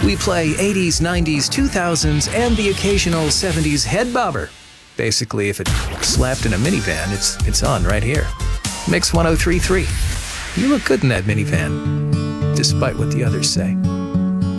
We play 80s, 90s, 2000s, and the occasional 70s head bobber. Basically, if it slapped in a minivan, it's on right here. Mix 1033. You look good in that minivan, despite what the others say.